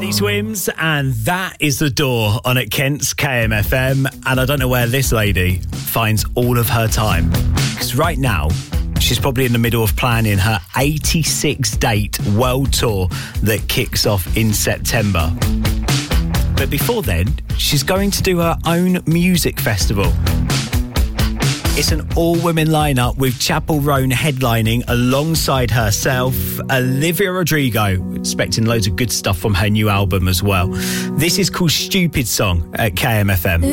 Teddy Swims, and that is The Door on at Kent's KMFM. And I don't know where this lady finds all of her time, because right now she's probably in the middle of planning her 86-date world tour that kicks off in September. But before then, she's going to do her own music festival. It's an all-women lineup with Chapel Roan headlining alongside herself, Olivia Rodrigo, expecting loads of good stuff from her new album as well. This is called Stupid Song at KMFM.